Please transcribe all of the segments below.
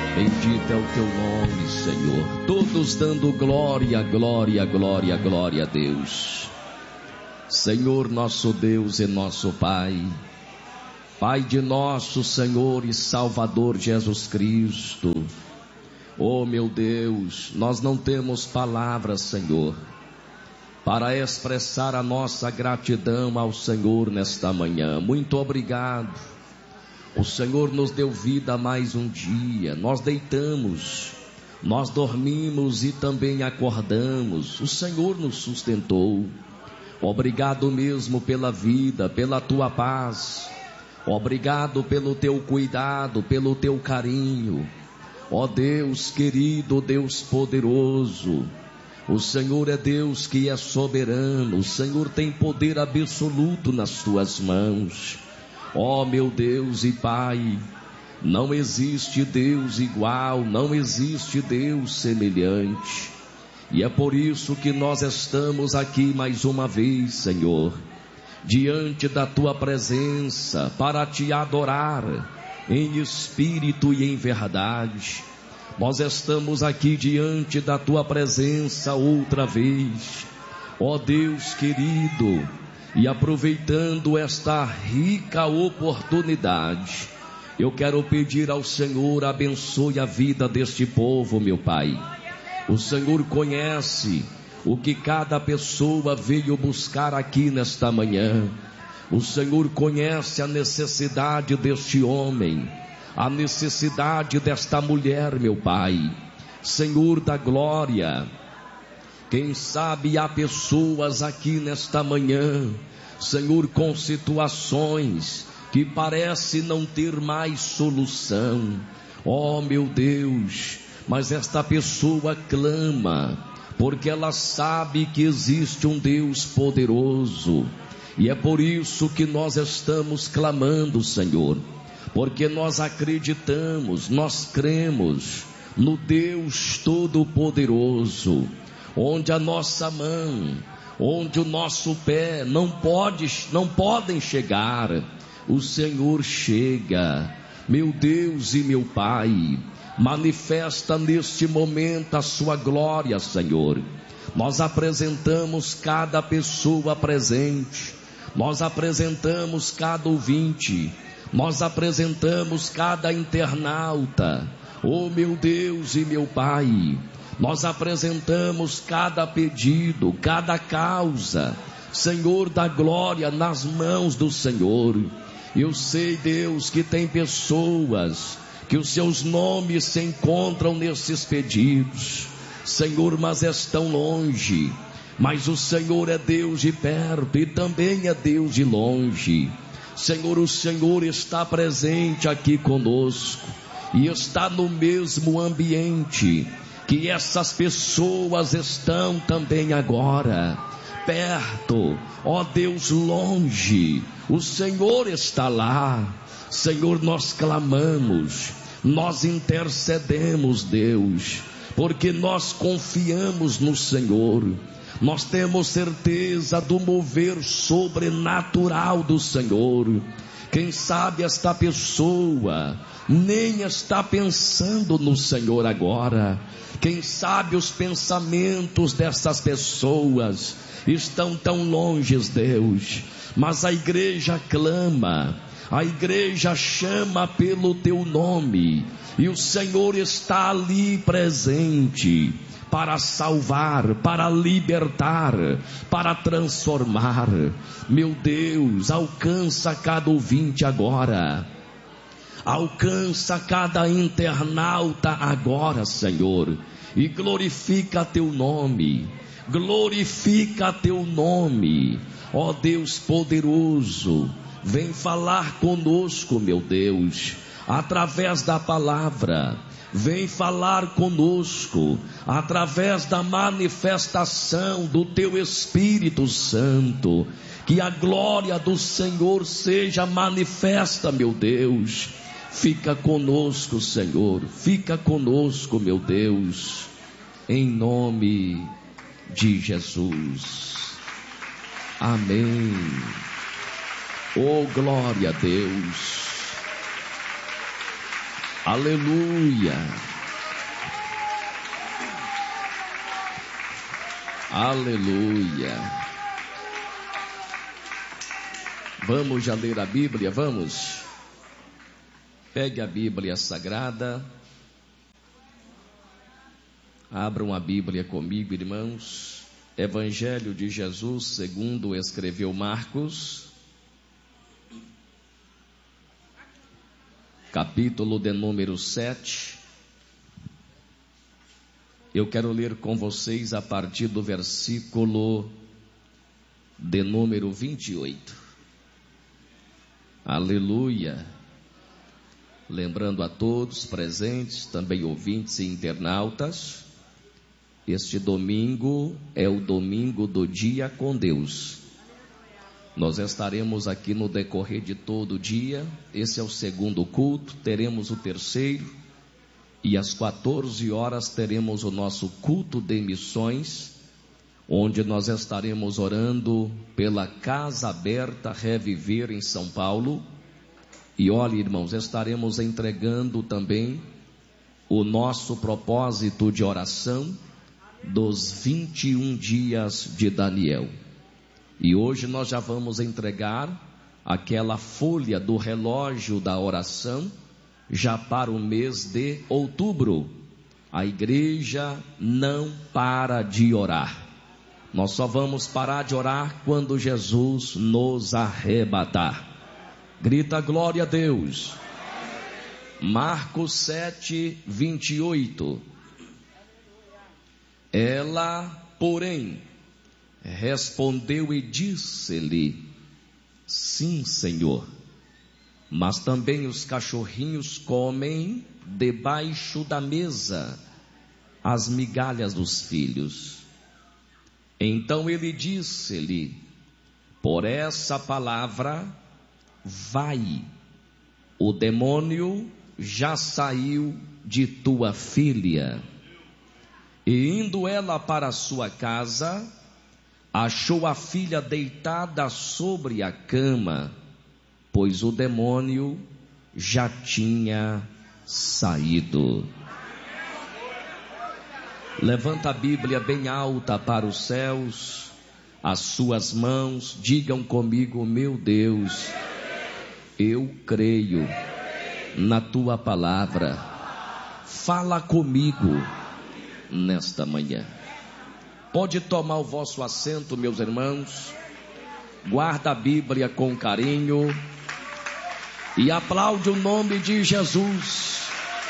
Bendito é o teu nome, Senhor. Todos dando glória, glória, glória, glória a Deus. Senhor, nosso Deus e nosso Pai, Pai de nosso Senhor e Salvador Jesus Cristo. Oh meu Deus, nós não temos palavras, Senhor, para expressar a nossa gratidão ao Senhor nesta manhã. Muito obrigado. O Senhor nos deu vida mais um dia. Nós deitamos, nós dormimos e também acordamos. O Senhor nos sustentou. Obrigado mesmo pela vida, pela tua paz. Obrigado pelo teu cuidado, pelo teu carinho. Ó Deus querido, Deus poderoso, o Senhor é Deus que é soberano. O Senhor tem poder absoluto nas tuas mãos. Ó meu Deus e Pai, não existe Deus igual, não existe Deus semelhante. E é por isso que nós estamos aqui mais uma vez, Senhor, diante da tua presença, para te adorar em espírito e em verdade. Nós estamos aqui diante da tua presença outra vez, ó Deus querido, e aproveitando esta rica oportunidade, eu quero pedir ao Senhor, abençoe a vida deste povo, meu Pai. O Senhor conhece o que cada pessoa veio buscar aqui nesta manhã. O Senhor conhece a necessidade deste homem, a necessidade desta mulher, meu Pai. Senhor da glória, quem sabe há pessoas aqui nesta manhã, Senhor, com situações que parece não ter mais solução. Oh meu Deus, mas esta pessoa clama, porque ela sabe que existe um Deus poderoso. E é por isso que nós estamos clamando, Senhor, porque nós acreditamos, nós cremos no Deus Todo-Poderoso, onde a nossa mão, onde o nosso pé não podem chegar, o Senhor chega. Meu Deus e meu Pai, manifesta neste momento a sua glória, Senhor. Nós apresentamos cada pessoa presente, nós apresentamos cada ouvinte, nós apresentamos cada internauta. Oh meu Deus e meu Pai, nós apresentamos cada pedido, cada causa, Senhor da glória, nas mãos do Senhor. Eu sei, Deus, que tem pessoas que os seus nomes se encontram nesses pedidos, Senhor, mas estão longe. Mas o Senhor é Deus de perto e também é Deus de longe. Senhor, o Senhor está presente aqui conosco e está no mesmo ambiente que essas pessoas estão também agora, perto, ó Deus, longe, o Senhor está lá. Senhor, nós clamamos, nós intercedemos, Deus, porque nós confiamos no Senhor, nós temos certeza do mover sobrenatural do Senhor. Quem sabe esta pessoa nem está pensando no Senhor agora. Quem sabe os pensamentos dessas pessoas estão tão longe, Deus. Mas a igreja clama, a igreja chama pelo teu nome, e o Senhor está ali presente para salvar, para libertar, para transformar. Meu Deus, alcança cada ouvinte agora, alcança cada internauta agora, Senhor, e glorifica teu nome, glorifica teu nome, ó Deus poderoso. Vem falar conosco, meu Deus, através da palavra. Vem falar conosco através da manifestação do teu Espírito Santo. Que a glória do Senhor seja manifesta, meu Deus. Fica conosco, Senhor, fica conosco, meu Deus, em nome de Jesus. Amém. Oh, glória a Deus. Aleluia. Aleluia. Vamos já ler a Bíblia, vamos? Pegue a Bíblia Sagrada. Abram a Bíblia comigo, irmãos. Evangelho de Jesus segundo escreveu Marcos, capítulo de número 7. Eu quero ler com vocês a partir do versículo de número 28. Aleluia. Lembrando a todos presentes, também ouvintes e internautas, este domingo é o domingo do Dia com Deus. Nós estaremos aqui no decorrer de todo o dia. Esse é o segundo culto, teremos o terceiro, e às 14 horas teremos o nosso culto de missões, onde nós estaremos orando pela Casa Aberta Reviver em São Paulo. E olha, irmãos, estaremos entregando também o nosso propósito de oração dos 21 dias de Daniel. E hoje nós já vamos entregar aquela folha do relógio da oração já para o mês de outubro. A igreja não para de orar. Nós só vamos parar de orar quando Jesus nos arrebatar. Grita glória a Deus. Marcos 7, 28. Ela, porém, respondeu e disse-lhe: sim, Senhor, mas também os cachorrinhos comem debaixo da mesa as migalhas dos filhos. Então ele disse-lhe: por essa palavra, vai, o demônio já saiu de tua filha. E indo ela para sua casa, achou a filha deitada sobre a cama, pois o demônio já tinha saído. Levanta a Bíblia bem alta para os céus, as suas mãos, digam comigo: meu Deus, eu creio na tua palavra, fala comigo nesta manhã. Pode tomar o vosso assento, meus irmãos. Guarda a Bíblia com carinho e aplaude o nome de Jesus.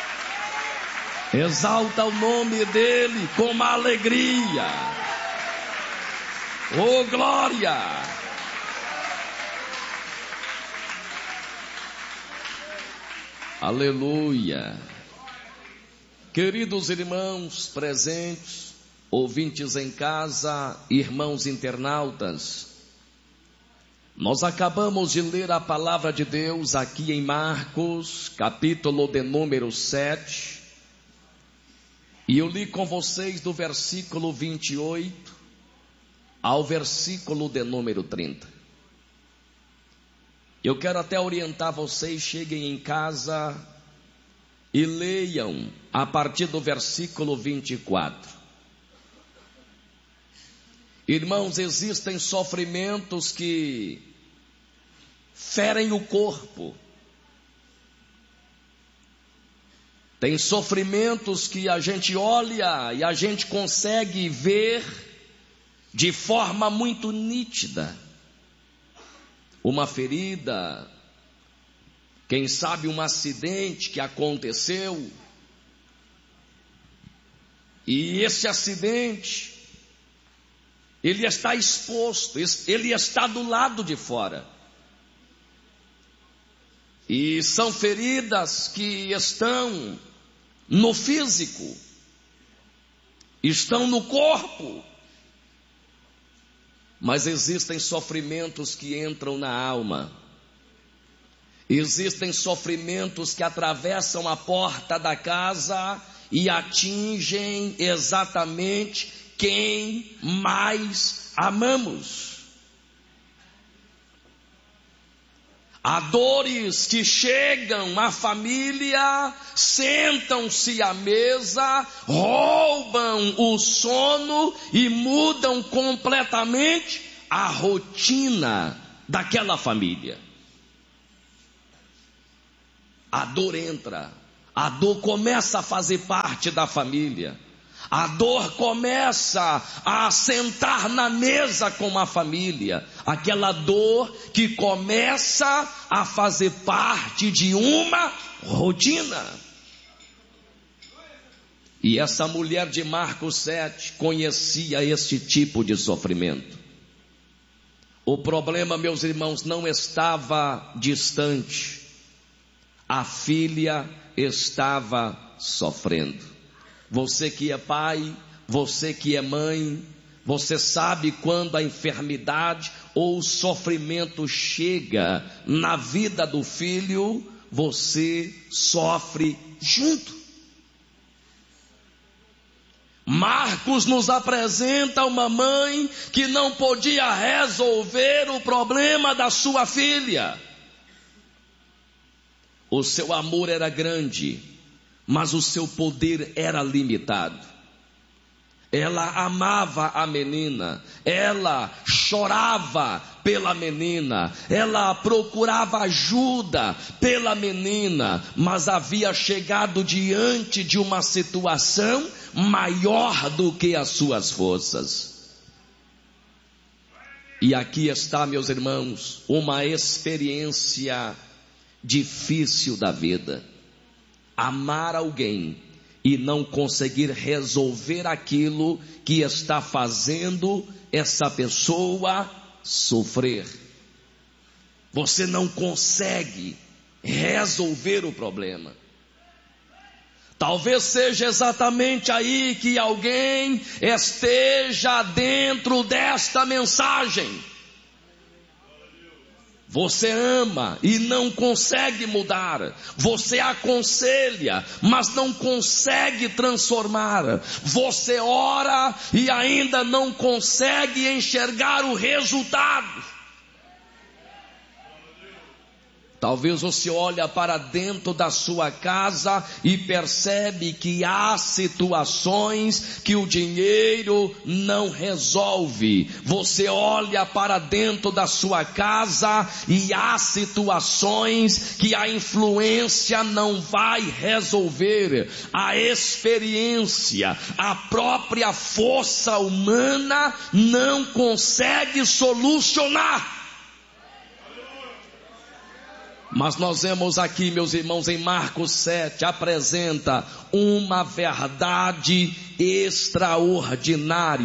Exalta o nome dele com uma alegria. Oh, glória! Aleluia! Queridos irmãos presentes, ouvintes em casa, irmãos internautas, nós acabamos de ler a palavra de Deus aqui em Marcos, capítulo de número 7, e eu li com vocês do versículo 28 ao versículo de número 30. Eu quero até orientar vocês, cheguem em casa e leiam a partir do versículo 24. Irmãos, existem sofrimentos que ferem o corpo. Tem sofrimentos que a gente olha e a gente consegue ver de forma muito nítida. Uma ferida, quem sabe um acidente que aconteceu, e esse acidente, ele está exposto, ele está do lado de fora, e são feridas que estão no físico, estão no corpo, mas existem sofrimentos que entram na alma. Existem sofrimentos que atravessam a porta da casa e atingem exatamente quem mais amamos. Há dores que chegam à família, sentam-se à mesa, roubam o sono e mudam completamente a rotina daquela família. A dor entra, a dor começa a fazer parte da família. A dor começa a sentar na mesa com a família. Aquela dor que começa a fazer parte de uma rotina. E essa mulher de Marcos 7 conhecia esse tipo de sofrimento. O problema, meus irmãos, não estava distante. A filha estava sofrendo. Você que é pai, você que é mãe, você sabe quando a enfermidade ou o sofrimento chega na vida do filho, você sofre junto. Marcos nos apresenta uma mãe que não podia resolver o problema da sua filha. O seu amor era grande, mas o seu poder era limitado. Ela amava a menina, ela chorava pela menina, ela procurava ajuda pela menina, mas havia chegado diante de uma situação maior do que as suas forças. E aqui está, meus irmãos, uma experiência difícil da vida. Amar alguém e não conseguir resolver aquilo que está fazendo essa pessoa sofrer. Você não consegue resolver o problema. Talvez seja exatamente aí que alguém esteja dentro desta mensagem. Você ama e não consegue mudar. Você aconselha, mas não consegue transformar. Você ora e ainda não consegue enxergar o resultado. Talvez você olhe para dentro da sua casa e percebe que há situações que o dinheiro não resolve. Você olha para dentro da sua casa e há situações que a influência não vai resolver. A experiência, a própria força humana não consegue solucionar. Mas nós vemos aqui, meus irmãos, em Marcos 7, apresenta uma verdade extraordinária.